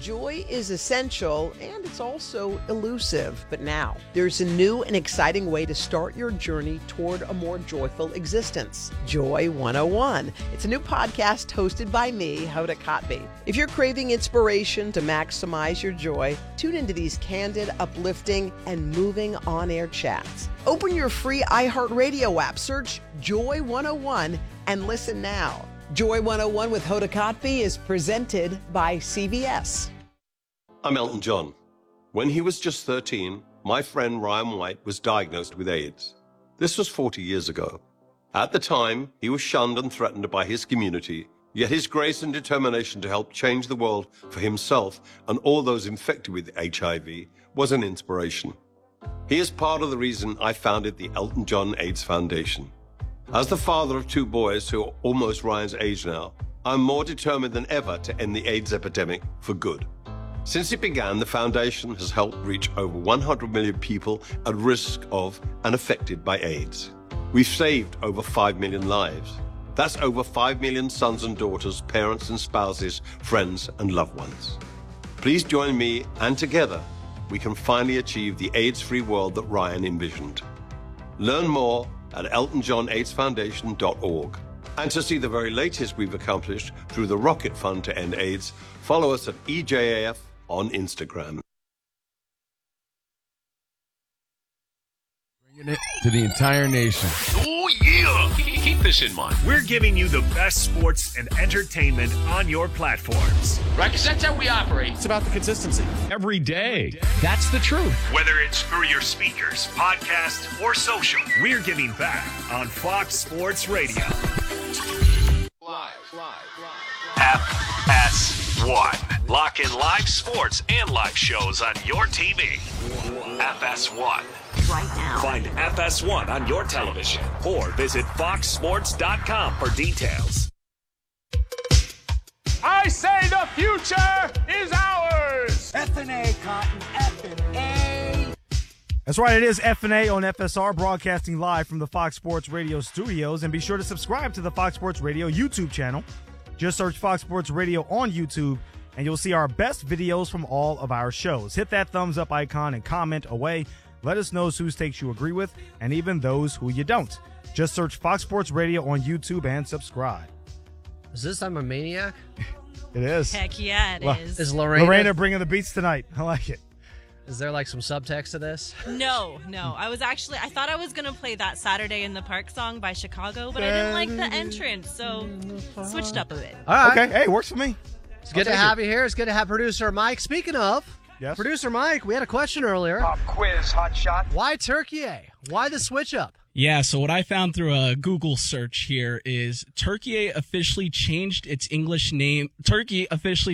Joy is essential and it's also elusive. But now, there's a new and exciting way to start your journey toward a more joyful existence. Joy 101. It's a new podcast hosted by me, Hoda Kotb. If you're craving inspiration to maximize your joy, tune into these candid, uplifting, and moving on-air chats. Open your free iHeartRadio app, search Joy 101, and listen now. Joy 101 with Hoda Kotb is presented by CVS. I'm Elton John. When he was just 13, my friend Ryan White was diagnosed with AIDS. This was 40 years ago. At the time, he was shunned and threatened by his community, yet his grace and determination to help change the world for himself and all those infected with HIV was an inspiration. He is part of the reason I founded the Elton John AIDS Foundation. As the father of two boys who are almost Ryan's age now, I'm more determined than ever to end the AIDS epidemic for good. Since it began, the foundation has helped reach over 100 million people at risk of and affected by AIDS. We've saved over 5 million lives. That's over 5 million sons and daughters, parents and spouses, friends and loved ones. Please join me, and together we can finally achieve the AIDS-free world that Ryan envisioned. Learn more at eltonjohnaidsfoundation.org. And to see the very latest we've accomplished through the Rocket Fund to End AIDS, follow us at EJAF on Instagram. Bringing it to the entire nation. Oh, yeah! Keep this in mind. We're giving you the best sports and entertainment on your platforms. Right, because that's how we operate. It's about the consistency. Every day. That's the truth. Whether it's through your speakers, podcast, or social, we're giving back on Fox Sports Radio. Live. FS1. Lock in live sports and live shows on your TV. FS1. Right now. Find FS1 on your television or visit foxsports.com for details. I say the future is ours! F&A, Cotton, F&A. That's right, it is F&A on FSR, broadcasting live from the Fox Sports Radio studios. And be sure to subscribe to the Fox Sports Radio YouTube channel. Just search Fox Sports Radio on YouTube, and you'll see our best videos from all of our shows. Hit that thumbs up icon and comment away. Let us know whose takes you agree with, and even those who you don't. Just search Fox Sports Radio on YouTube and subscribe. Is this I'm a Maniac? It is. Heck yeah, it is. Is Lorena bringing the beats tonight? I like it. Is there like some subtext to this? No. I thought I was going to play that Saturday in the Park song by Chicago, but I didn't like the entrance, so switched up a bit. All right. Okay, hey, works for me. It's good to have you here. It's good to have producer Mike. Speaking of, yes. Producer Mike, we had a question earlier. Pop quiz, hot shot. Why Turkey? Why the switch up? Yeah, so what I found through a Google search here is Turkey officially changed its English name to Turkey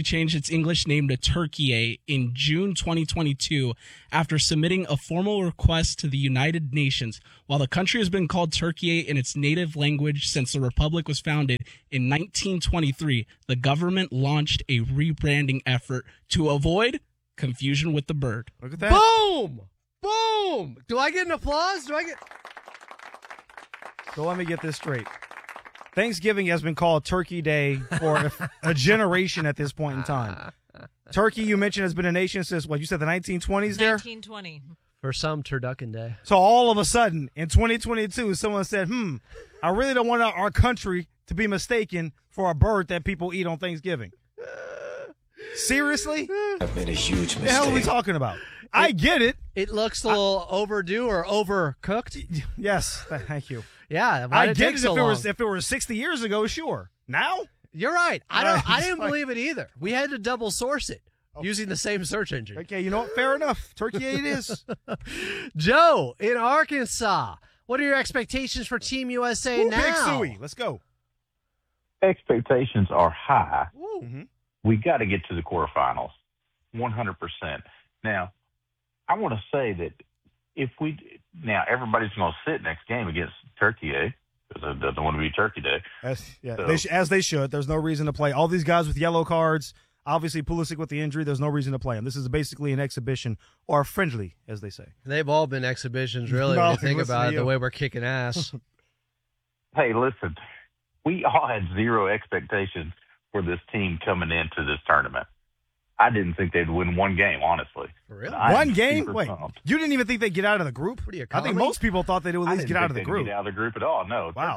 in June 2022 after submitting a formal request to the United Nations. While the country has been called Turkey in its native language since the republic was founded in 1923, the government launched a rebranding effort to avoid confusion with the bird. Look at that. Boom! Do I get an applause? So let me get this straight. Thanksgiving has been called Turkey Day for a generation at this point in time. Turkey, you mentioned, has been a nation since, what, you said the 1920s there? 1920. For some, Turducken Day. So all of a sudden, in 2022, someone said, I really don't want our country to be mistaken for a bird that people eat on Thanksgiving. Seriously? I've made a huge mistake. What the hell are we talking about? I get it. It looks a little overdue or overcooked. Yes, thank you. Yeah, I get it if it were 60 years ago, sure. Now? You're right. I didn't believe it either. We had to double source it using the same search engine. Okay, you know what? Fair enough. Turkey it is. Joe in Arkansas. What are your expectations for Team USA now? Big Suey. Let's go. Expectations are high. Mm-hmm. We got to get to the quarterfinals, 100%. Now, I want to say that everybody's going to sit next game against Turkey, because it doesn't want to be Turkey Day. As they should. There's no reason to play. All these guys with yellow cards, obviously Pulisic with the injury, there's no reason to play him. This is basically an exhibition, or friendly, as they say. They've all been exhibitions, really, when you think about it, the way we're kicking ass. Hey, listen, we all had zero expectations for this team coming into this tournament. I didn't think they'd win one game, honestly. Really? One game? Wait, you didn't even think they'd get out of the group? I think most people thought they'd at least get out of the group. Get out of the group at all. No. Wow.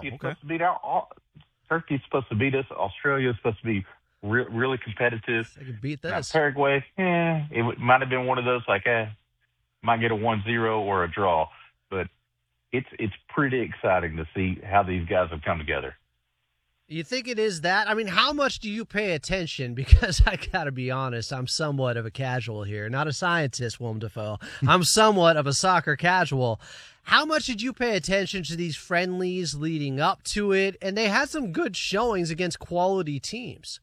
Turkey's supposed to beat us. Australia's supposed to be really competitive. They can beat this. Now, Paraguay, it might have been one of those might get a 1-0 or a draw, but it's pretty exciting to see how these guys have come together. You think it is that? I mean, how much do you pay attention? Because I got to be honest, I'm somewhat of a casual here. Not a scientist, Willem Dafoe. I'm somewhat of a soccer casual. How much did you pay attention to these friendlies leading up to it? And they had some good showings against quality teams.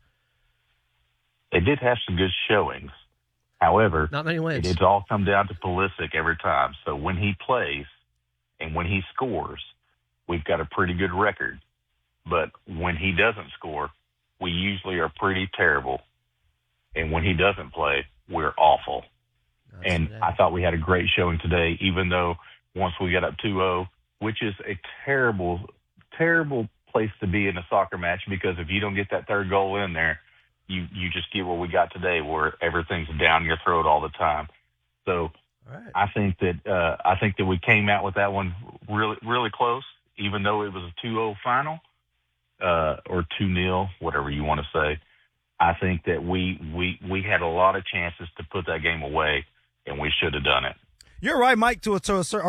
They did have some good showings. However, not many wins. It's all come down to Pulisic every time. So when he plays and when he scores, we've got a pretty good record. But when he doesn't score, we usually are pretty terrible. And when he doesn't play, we're awful. And I thought we had a great showing today, even though once we got up 2-0, which is a terrible, terrible place to be in a soccer match, because if you don't get that third goal in there, you just get what we got today, where everything's down your throat all the time. So I think that we came out with that one really, really close, even though it was a 2-0 final. Or 2-0, whatever you want to say. I think that we had a lot of chances to put that game away, and we should have done it. You're right, Mike, to a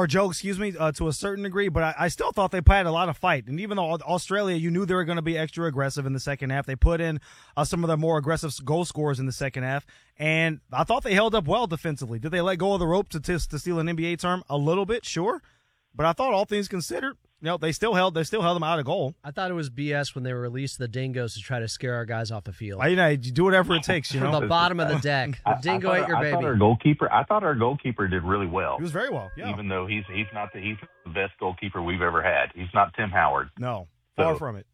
certain degree, but I still thought they had a lot of fight. And even though Australia, you knew they were going to be extra aggressive in the second half, they put in some of the more aggressive goal scorers in the second half, and I thought they held up well defensively. Did they let go of the rope, to steal an NBA term? A little bit, sure. But I thought all things considered, they still held them out of goal. I thought it was BS when they released the dingoes to try to scare our guys off the field. You do whatever it takes. From the bottom of the deck. Dingo ate your baby. I thought our goalkeeper did really well. He was very well, yeah. Even though he's the best goalkeeper we've ever had. He's not Tim Howard. No, far from it.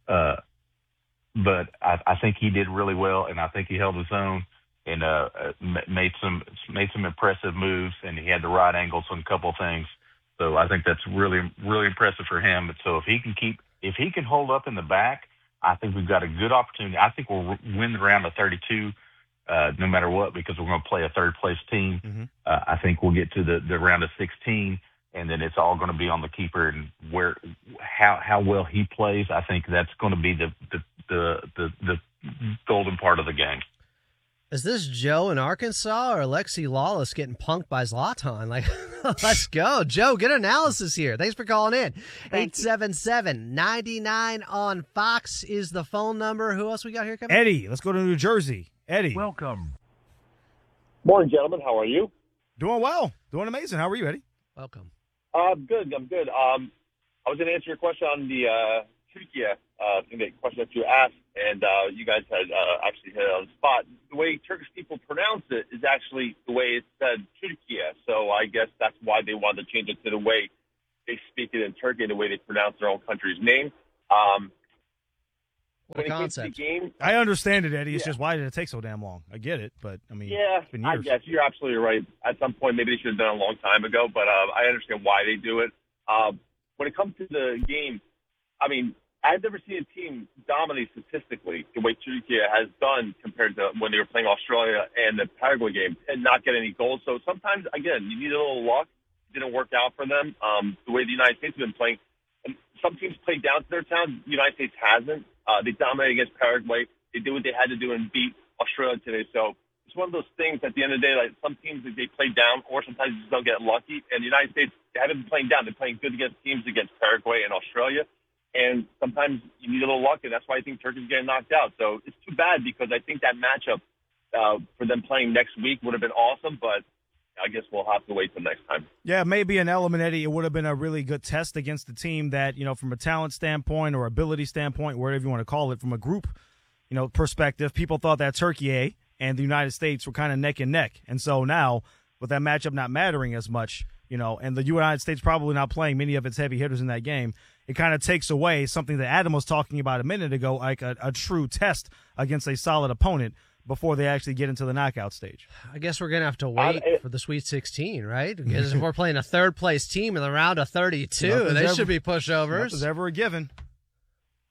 But I think he did really well, and I think he held his own and made some impressive moves, and he had the right angles on a couple of things. So I think that's really, really impressive for him. So if he can hold up in the back, I think we've got a good opportunity. I think we'll win the round of 32 no matter what, because we're going to play a third-place team. Mm-hmm. I think we'll get to the round of 16, and then it's all going to be on the keeper and how well he plays. I think that's going to be the golden part of the game. Is this Joe in Arkansas or Alexi Lawless getting punked by Zlatan? Let's go. Joe, good analysis here. Thanks for calling in. 877-99 on Fox is the phone number. Who else we got here, Kevin? Eddie, let's go to New Jersey. Eddie. Welcome. Morning, gentlemen. How are you? Doing well. Doing amazing. How are you, Eddie? Welcome. I'm good. I was going to answer your question on the Turkey question that you asked, and you guys had actually hit it on the spot. The way Turkish people pronounce it is actually the way it's said, Turkey. So I guess that's why they wanted to change it to the way they speak it in Turkey and the way they pronounce their own country's name. What a concept. Game, I understand it, Eddie. It's just, why did it take so damn long? I get it, but I mean, it's been years. I guess you're absolutely right. At some point, maybe they should have done it a long time ago, but I understand why they do it. When it comes to the game, I mean, I've never seen a team dominate statistically the way Turkey has done compared to when they were playing Australia and the Paraguay game and not get any goals. So sometimes, again, you need a little luck. It didn't work out for them. The way the United States have been playing, and some teams play down to their town. The United States hasn't. They dominated against Paraguay. They did what they had to do and beat Australia today. So it's one of those things at the end of the day, like some teams, they play down or sometimes you just don't get lucky. And the United States, they haven't been playing down. They're playing good against teams against Paraguay and Australia. And sometimes you need a little luck, and that's why I think Turkey's getting knocked out. So it's too bad because I think that matchup for them playing next week would have been awesome, but I guess we'll have to wait till next time. Yeah, maybe an element, Eddie. It would have been a really good test against the team that, from a talent standpoint or ability standpoint, whatever you want to call it, from a group, perspective, people thought that Turkey and the United States were kind of neck and neck. And so now, with that matchup not mattering as much, and the United States probably not playing many of its heavy hitters in that game, it kind of takes away something that Adam was talking about a minute ago, like a true test against a solid opponent before they actually get into the knockout stage. I guess we're going to have to wait for the Sweet 16, right? Because if we're playing a third-place team in the round of 32, they should be pushovers. Nothing's ever a given.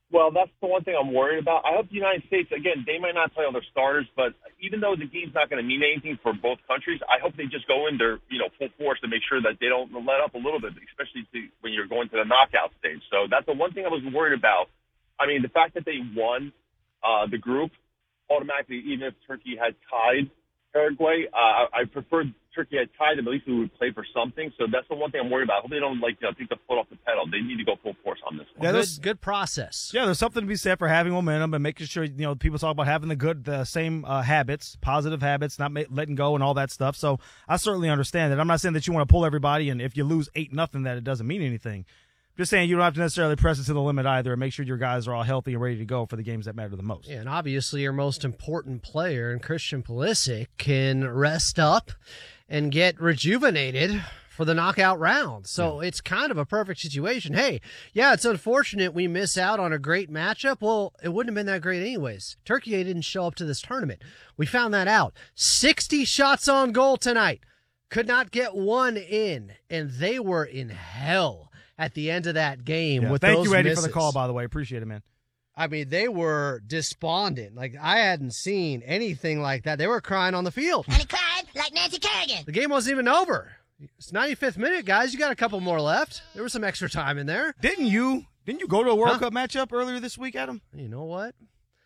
Well, that's the one thing I'm worried about. I hope the United States, again, they might not play all their starters, but even though the game's not going to mean anything for both countries, I hope they just go in their, full force to make sure that they don't let up a little bit, especially when you're going to the knockout stage. So that's the one thing I was worried about. I mean, the fact that they won the group automatically, even if Turkey had tied Paraguay, I preferred Turkey had tied them. At least we would play for something. So that's the one thing I'm worried about. I hope they don't take the foot off the pedal. They need to go full force on this one. Yeah, good process. Yeah, there's something to be said for having momentum and making sure people talk about having the same habits, positive habits, not letting go and all that stuff. So I certainly understand that. I'm not saying that you want to pull everybody, and if you lose 8-0, that it doesn't mean anything. Just saying you don't have to necessarily press it to the limit either, and make sure your guys are all healthy and ready to go for the games that matter the most. Yeah, and obviously your most important player, and Christian Pulisic, can rest up and get rejuvenated for the knockout round. So it's kind of a perfect situation. Hey, yeah, it's unfortunate we miss out on a great matchup. Well, it wouldn't have been that great anyways. Turkey didn't show up to this tournament. We found that out. 60 shots on goal tonight. Could not get one in, and they were in hell at the end of that game with Thank those you, Eddie, misses. for the call, by the way. Appreciate it, man. I mean, they were despondent. Like, I hadn't seen anything like that. They were crying on the field. And he cried like Nancy Kerrigan. The game wasn't even over. It's 95th minute, guys. You got a couple more left. There was some extra time in there. Didn't you go to a World Cup matchup earlier this week, Adam? You know what?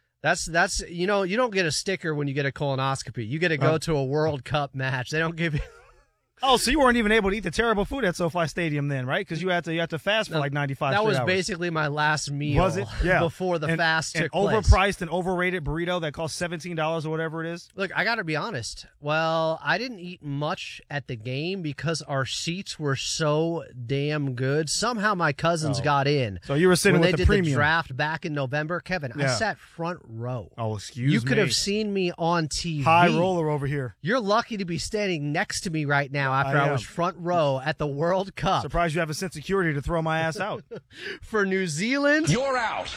That's you don't get a sticker when you get a colonoscopy. You get to go to a World Cup match. They don't give you. Oh, so you weren't even able to eat the terrible food at SoFi Stadium then, right? Because you had to fast for like 95 That was hours. basically my last meal. Was it? Yeah. Before the fast took place. An overpriced and overrated burrito that costs $17 or whatever it is. Look, I got to be honest. Well, I didn't eat much at the game because our seats were so damn good. Somehow my cousins got in. So you were sitting when with they the did premium. the draft back in November. Kevin, I sat front row. Oh, excuse me. You could have seen me on TV. High roller over here. You're lucky to be standing next to me right now after I was front row at the World Cup. Surprised you have a sense of security to throw my ass out. For New Zealand. You're out.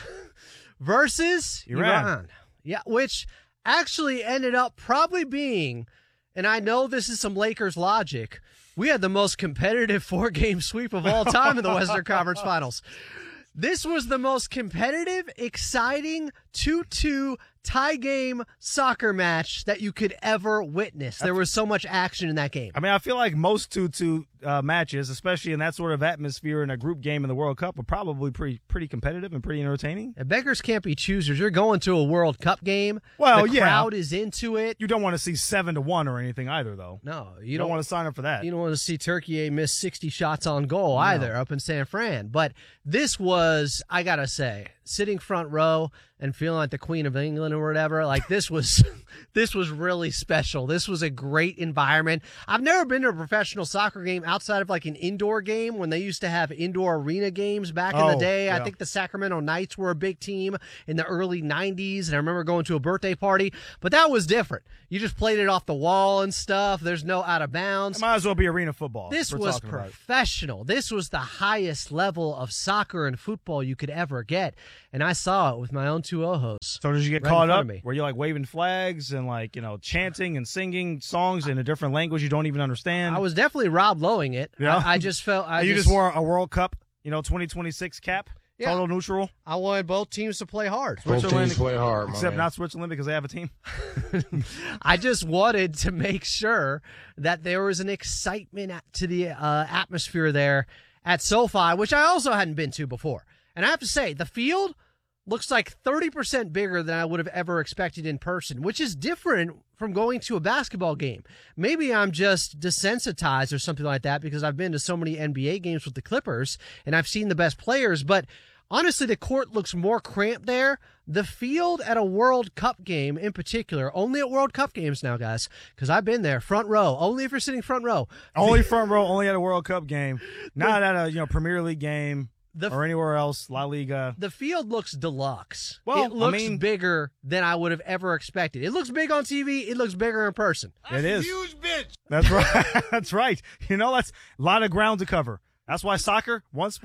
Versus Iran. Yeah, which actually ended up probably being, and I know this is some Lakers logic, we had the most competitive 4-game sweep of all time in the Western Conference Finals. This was the most competitive, exciting 2-2 tie game soccer match that you could ever witness. There was so much action in that game. I mean, I feel like most 2-2 matches, especially in that sort of atmosphere in a group game in the World Cup, are probably pretty competitive and pretty entertaining. And beggars can't be choosers. You're going to a World Cup game. Well, the crowd is into it. You don't want to see 7-1 or anything either, though. No, you don't want to sign up for that. You don't want to see Turkey miss 60 shots on goal either up in San Fran. But this was, I gotta say, sitting front row and feeling like the Queen of England or whatever, like this was really special. This was a great environment. I've never been to a professional soccer game outside of like an indoor game when they used to have indoor arena games back in the day. Yeah. I think the Sacramento Knights were a big team in the early 90s, and I remember going to a birthday party, but that was different. You just played it off the wall and stuff. There's no out of bounds. It might as well be arena football. This was professional. This was the highest level of soccer and football you could ever get, and I saw it with my own two ojos. So did you get caught up? Were you like waving flags and like, chanting and singing songs in a different language you don't even understand? I was definitely Rob Lowing it. Yeah. I just felt you just wore a World Cup, 2026 cap, total neutral. I wanted both teams to play hard. Both teams play hard, except not Switzerland because they have a team. I just wanted to make sure that there was an excitement to the atmosphere there at SoFi, which I also hadn't been to before. And I have to say, the field looks like 30% bigger than I would have ever expected in person, which is different from going to a basketball game. Maybe I'm just desensitized or something like that because I've been to so many NBA games with the Clippers and I've seen the best players, but honestly, the court looks more cramped there. The field at a World Cup game in particular, only at World Cup games now, guys, because I've been there, front row, only if you're sitting front row. Only front row, only at a World Cup game, not at a Premier League game. Or anywhere else, La Liga. The field looks deluxe. Well, it looks bigger than I would have ever expected. It looks big on TV. It looks bigger in person. It is. Huge bitch. That's right. That's right. That's a lot of ground to cover. That's why soccer, one sport,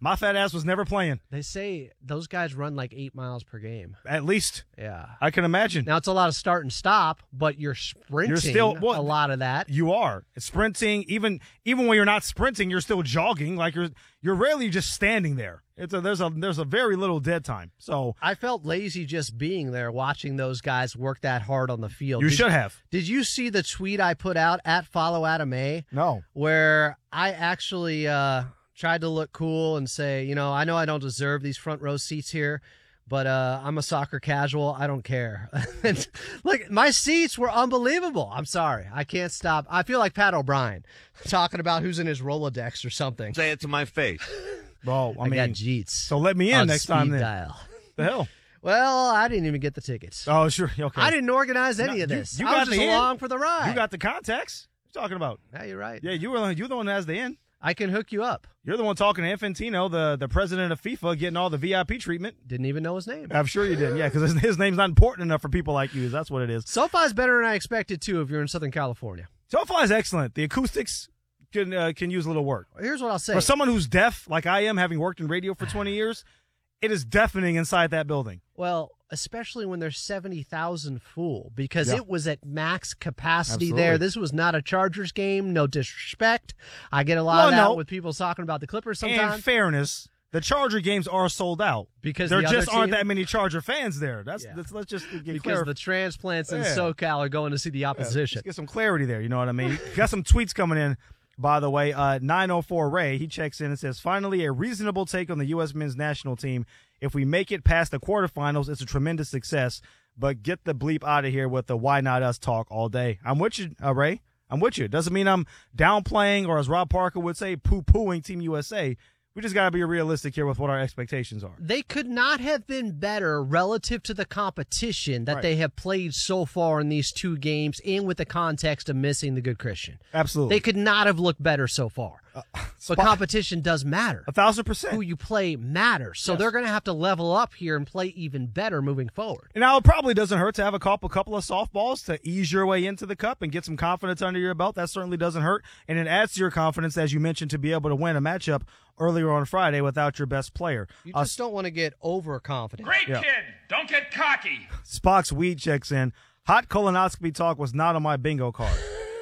My fat ass was never playing. They say those guys run like 8 miles per game. At least. Yeah. I can imagine. Now, it's a lot of start and stop, but you're sprinting You're still, a lot of that. You are. It's sprinting. Even when you're not sprinting, you're still jogging. Like you're rarely just standing there. There's a very little dead time. So I felt lazy just being there watching those guys work that hard on the field. You should have. Did you see the tweet I put out at Follow Adam A? No. Where I actually tried to look cool and say, I know I don't deserve these front row seats here, but I'm a soccer casual. I don't care. And, look, my seats were unbelievable. I'm sorry. I can't stop. I feel like Pat O'Brien talking about who's in his Rolodex or something. Say it to my face. Bro, I mean, got Jeets. So let me in next time then. Dial. The hell? Well, I didn't even get the tickets. Oh, sure. Okay. I didn't organize any of this. You I got was just the along in. for the ride. You got the contacts. What are you talking about? Yeah, you're right. Yeah, you're the one that has the in. I can hook you up. You're the one talking to Infantino, the president of FIFA, getting all the VIP treatment. Didn't even know his name. I'm sure you did. Yeah, because his name's not important enough for people like you. That's what it is. SoFi's better than I expected, too, if you're in Southern California. SoFi's excellent. The acoustics can use a little work. Here's what I'll say. For someone who's deaf, like I am, having worked in radio for 20 years, it is deafening inside that building. Well, especially when there's 70,000 full, because Yeah. it was at max capacity Absolutely. there. This was not a Chargers game. No disrespect. I get a lot of that no. with people talking about the Clippers sometimes. In fairness, the Charger games are sold out because there the other just aren't team- that many Charger fans there. Let's just get because the transplants in Yeah. SoCal are going to see the opposition. Let's get some clarity there. You know what I mean? Got some tweets coming in. By the way, 904 Ray, he checks in and says, finally, a reasonable take on the U.S. men's national team. If we make it past the quarterfinals, it's a tremendous success. But get the bleep out of here with the why not us talk all day. I'm with you, Ray. I'm with you. Doesn't mean I'm downplaying or, as Rob Parker would say, poo-pooing Team USA. We just got to be realistic here with what our expectations are. They could not have been better relative to the competition that they have played so far in these two games and with the context of missing the good Christian. Absolutely. They could not have looked better so far. But competition does matter. 1,000%. Who you play matters. So they're going to have to level up here and play even better moving forward. Now, it probably doesn't hurt to have a couple of softballs to ease your way into the cup and get some confidence under your belt. That certainly doesn't hurt. And it adds to your confidence, as you mentioned, to be able to win a matchup earlier on Friday without your best player. You just don't want to get overconfident. Great kid. Don't get cocky. Spock's Weed checks in. Hot colonoscopy talk was not on my bingo card.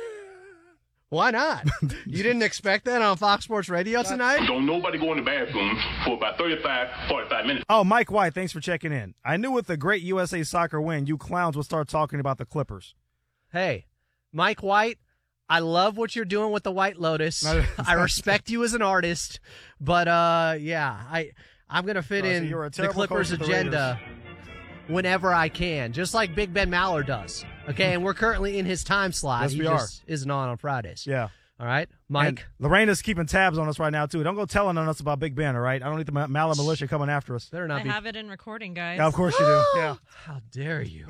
Why not? You didn't expect that on Fox Sports Radio tonight? Don't nobody go in the bathroom for about 45 minutes. Oh, Mike White, thanks for checking in. I knew with the great USA Soccer win, you clowns would start talking about the Clippers. Hey, Mike White, I love what you're doing with the White Lotus. I respect you as an artist, but I'm going to fit in the Clippers agenda whenever I can, just like Big Ben Maller does. Okay, and we're currently in his time slot. Yes, he we are. just isn't on Fridays. Yeah. All right, Mike. And Lorena's keeping tabs on us right now, too. Don't go telling on us about Big Ben, all right? I don't need the Maller militia coming after us. Better I not be. have it in recording, guys. Yeah, of course you do. Yeah. How dare you?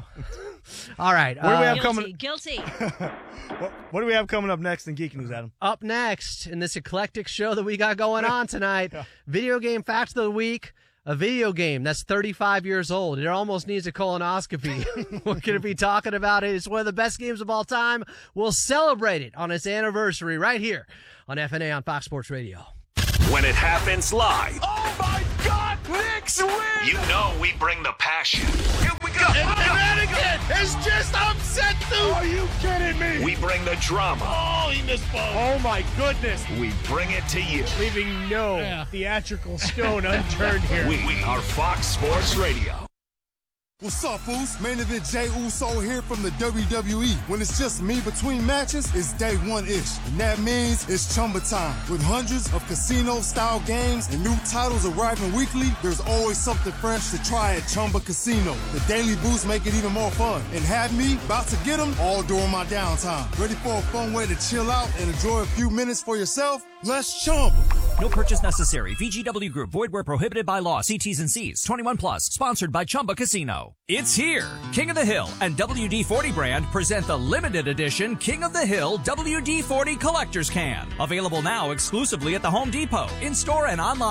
All right. What do we have coming? Guilty. What do we have coming up next in Geek News, Adam? Up next in this eclectic show that we got going on tonight, Video Game Fact of the Week. A video game that's 35 years old. It almost needs a colonoscopy. We're going to be talking about it. It's one of the best games of all time. We'll celebrate it on its anniversary right here on FNA on Fox Sports Radio. When it happens live. Oh my God, Knicks win! You know we bring the passion. Here we go! And Connecticut is just upset, dude! Are you kidding me? We bring the drama. Oh, he missed ball. Oh my goodness. We bring it to you. Leaving no theatrical stone unturned here. We are Fox Sports Radio. What's up, fools? Main event Jey Uso here from the WWE. When it's just me between matches, it's day one-ish. And that means it's Chumba time. With hundreds of casino-style games and new titles arriving weekly, there's always something fresh to try at Chumba Casino. The daily boosts make it even more fun. And have me about to get them all during my downtime. Ready for a fun way to chill out and enjoy a few minutes for yourself? Let's Chumba. No purchase necessary. VGW Group. Void where prohibited by law. See T's and C's. 21 plus. Sponsored by Chumba Casino. It's here. King of the Hill and WD-40 brand present the limited edition King of the Hill WD-40 Collector's Can. Available now exclusively at the Home Depot, in-store and online.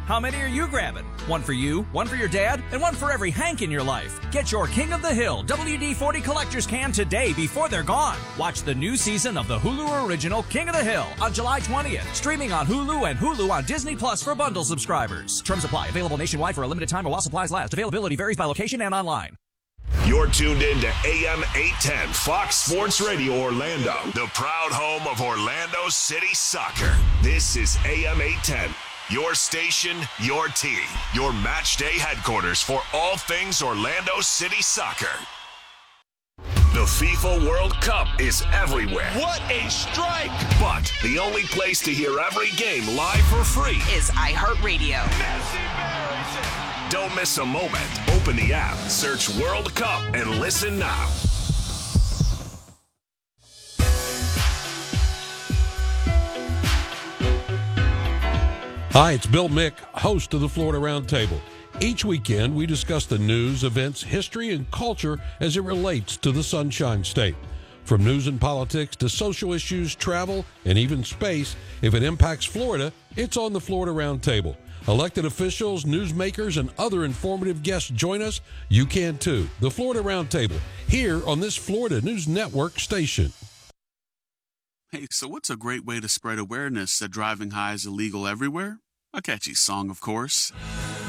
How many are you grabbing? One for you, one for your dad, and one for every Hank in your life. Get your King of the Hill WD-40 Collector's Can today before they're gone. Watch the new season of the Hulu original King of the Hill on July 20th. Streaming on Hulu and Hulu on Disney Plus for bundle subscribers. Terms apply. Available nationwide for a limited time or while supplies last. Availability varies by location and online. You're tuned in to AM 810 Fox Sports Radio Orlando, the proud home of Orlando City Soccer. This is AM 810, your station, your team, your match day headquarters for all things Orlando City Soccer. The FIFA World Cup is everywhere. What a strike! But the only place to hear every game live for free is iHeartRadio. Don't miss a moment. Open the app, search World Cup, and listen now. Hi, it's Bill Mick, host of the Florida Roundtable. Each weekend, we discuss the news, events, history, and culture as it relates to the Sunshine State. From news and politics to social issues, travel, and even space, if it impacts Florida, it's on the Florida Roundtable. Elected officials, newsmakers, and other informative guests join us. You can too. The Florida Roundtable, here on this Florida News Network station. Hey, so what's a great way to spread awareness that driving high is illegal everywhere? A catchy song, of course.